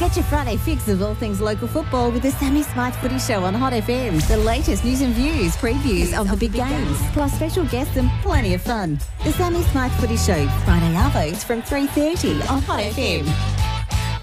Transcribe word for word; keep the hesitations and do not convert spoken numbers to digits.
Get your Friday fix of all things local football with the Sammy Smythe Footy Show on Hot F M. The latest news and views, previews of the big games, plus special guests and plenty of fun. The Sammy Smythe Footy Show, Friday arvos from three thirty on Hot F M.